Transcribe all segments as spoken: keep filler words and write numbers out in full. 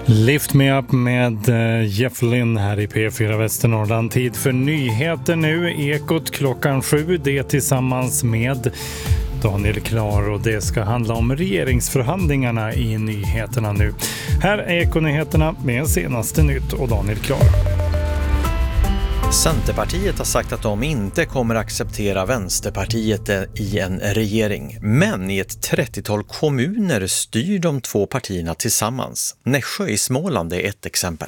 Lift Me Up med Jeff Lynne här i P fyra Västernorrland. Tid för nyheter nu. Ekot klockan sju. Det tillsammans med Daniel Klar, och det ska handla om regeringsförhandlingarna i nyheterna nu. Här är Ekonyheterna med senaste nytt och Daniel Klar. Centerpartiet har sagt att de inte kommer acceptera Vänsterpartiet i en regering. Men i ett trettiotal kommuner styr de två partierna tillsammans. Nässjö i Småland är ett exempel.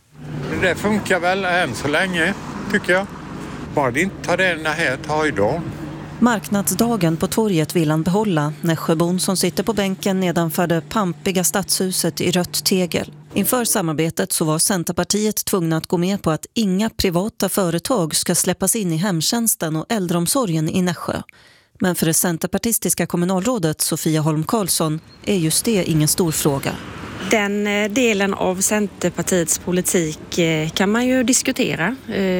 Det funkar väl än så länge, tycker jag. Bara det inte tar den här tajdagen. Marknadsdagen på torget vill han behålla. Nässjöbon som sitter på bänken nedanför det pampiga stadshuset i rött tegel. Inför samarbetet så var Centerpartiet tvungna att gå med på att inga privata företag ska släppas in i hemtjänsten och äldreomsorgen i Nässjö. Men för det centerpartistiska kommunalrådet Sofia Holm Karlsson är just det ingen stor fråga. Den delen av Centerpartiets politik kan man ju diskutera.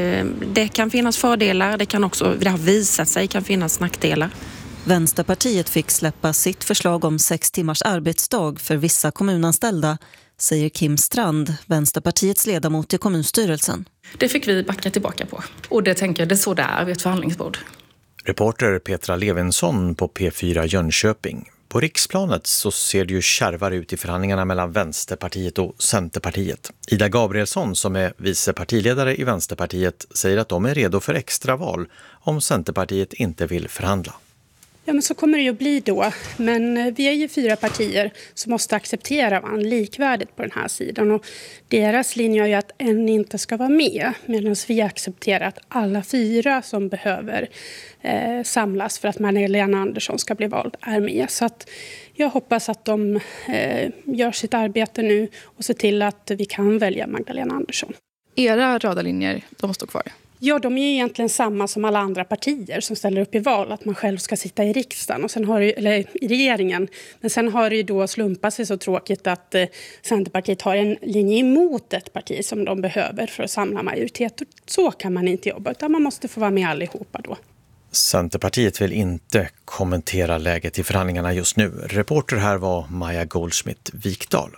Det kan finnas fördelar, det kan också, det har visat sig, kan finnas nackdelar. Vänsterpartiet fick släppa sitt förslag om sex timmars arbetsdag för vissa kommunanställda, säger Kim Strand, Vänsterpartiets ledamot i kommunstyrelsen. Det fick vi backa tillbaka på, och det tänker jag det är så där vid ett förhandlingsbord. Reporter Petra Levinsson på P fyra Jönköping. På riksplanet så ser det ju kärvare ut i förhandlingarna mellan Vänsterpartiet och Centerpartiet. Ida Gabrielsson, som är vice partiledare i Vänsterpartiet, säger att de är redo för extraval om Centerpartiet inte vill förhandla. Ja, men så kommer det ju bli då. Men vi är ju fyra partier som måste acceptera varandra likvärdigt på den här sidan. Och deras linje är ju att en inte ska vara med. Medan vi accepterar att alla fyra som behöver eh, samlas för att Magdalena Andersson ska bli vald är med. Så att jag hoppas att de eh, gör sitt arbete nu och ser till att vi kan välja Magdalena Andersson. Era röda linjer, de står kvar. Ja, de är ju egentligen samma som alla andra partier som ställer upp i val. Att man själv ska sitta i riksdagen, och sen har det, eller i regeringen. Men sen har det ju då slumpat sig så tråkigt att eh, Centerpartiet har en linje emot ett parti som de behöver för att samla majoritet. Och så kan man inte jobba, utan man måste få vara med allihopa då. Centerpartiet vill inte kommentera läget i förhandlingarna just nu. Reporter här var Maja Goldschmidt-Vikdal.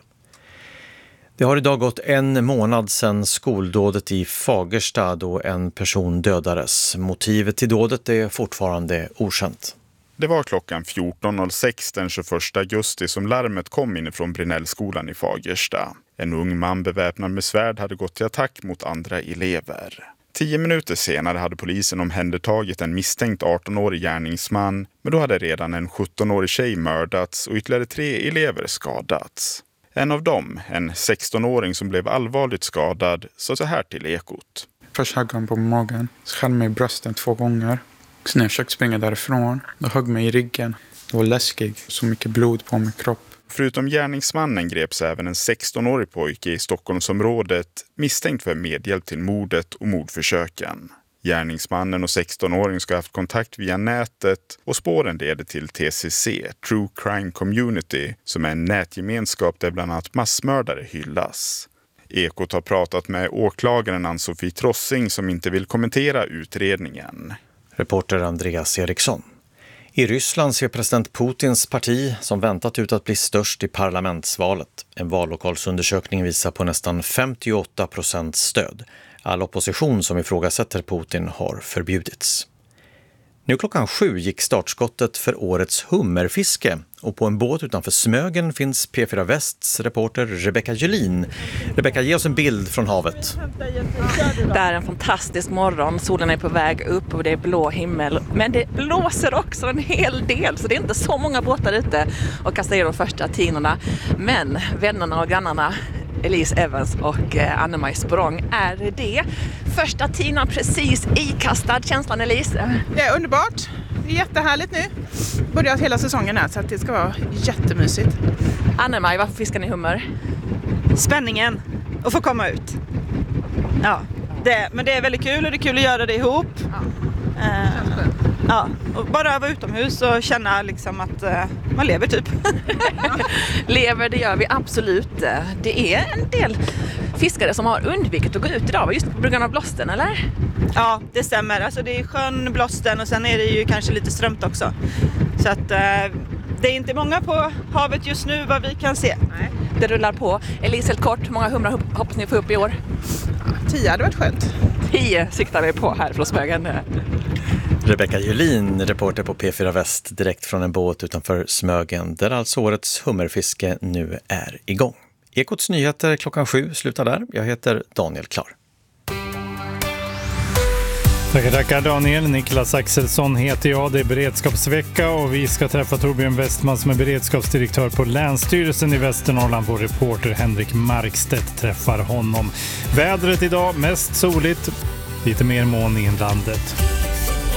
Det har idag gått en månad sedan skoldådet i Fagersta då en person dödades. Motivet till dådet är fortfarande okänt. Det var klockan fjorton noll sex den tjugoförsta augusti som larmet kom inifrån Brinellskolan i Fagersta. En ung man beväpnad med svärd hade gått till attack mot andra elever. Tio minuter senare hade polisen omhändertagit en misstänkt arton-årig gärningsman, men då hade redan en sjutton-årig tjej mördats och ytterligare tre elever skadats. En av dem, en sexton-åring som blev allvarligt skadad, sa så här till Ekot. Först högg han på magen, skall mig i brösten två gånger. Sen när jag försökte springa därifrån, då högg mig i ryggen. Det var läskigt, så mycket blod på min kropp. Förutom gärningsmannen greps även en sexton-årig pojke i Stockholmsområdet misstänkt för medhjälp till mordet och mordförsöken. Gärningsmannen och sexton-åringen ska ha haft kontakt via nätet och spåren leder till T C C, True Crime Community, som är en nätgemenskap där bland annat massmördare hyllas. Ekot har pratat med åklagaren Ann-Sofie Trossing som inte vill kommentera utredningen. Reporter Andreas Eriksson. I Ryssland ser president Putins parti som väntat ut att bli störst i parlamentsvalet. En vallokalsundersökning visar på nästan femtioåtta procent stöd. All opposition som ifrågasätter Putin har förbjudits. Nu klockan sju gick startskottet för årets hummerfiske. Och på en båt utanför Smögen finns P fyra Västs reporter Rebecka Julin. Rebecka, ge oss en bild från havet. Det är en fantastisk morgon. Solen är på väg upp och det är blå himmel. Men det blåser också en hel del. Så det är inte så många båtar ute och kastar i de första tinorna. Men vännerna och grannarna Elise Evans och Anne-Marie Språng är det. Första tinan precis ikastad. Känslan, Elise? Det är underbart. Det är jättehärligt nu. Börjat hela säsongen här så att det ska vara jättemysigt. Anne-Marie, varför fiskar ni hummer? Spänningen att få komma ut. Ja, det, men det är väldigt kul och det är kul att göra det ihop. Ja, uh, ja och bara vara utomhus och känna liksom att uh, man lever typ. Lever, det gör vi absolut. Det är en del fiskare som har undvikit att gå ut idag just på grund av blåsten, eller? Ja, det stämmer. Alltså det är sjön, blåsten och sen är det ju kanske lite strömt också. Så att uh, det är inte många på havet just nu vad vi kan se. Nej. Det rullar på. Elise, helt kort, hur många humrar hoppas ni få upp i år? Tio hade varit skönt. Tio siktar vi på här från Smögen. Rebecka Julin, reporter på P fyra Väst, direkt från en båt utanför Smögen, där alltså årets hummerfiske nu är igång. Ekots nyheter klockan sju slutar där. Jag heter Daniel Klar. Tackar, tackar Daniel. Niklas Axelsson heter jag. Det är beredskapsvecka och vi ska träffa Torbjörn Westman som är beredskapsdirektör på Länsstyrelsen i Västernorrland. Vår reporter Henrik Markstedt träffar honom. Vädret idag mest soligt, lite mer moln i inlandet.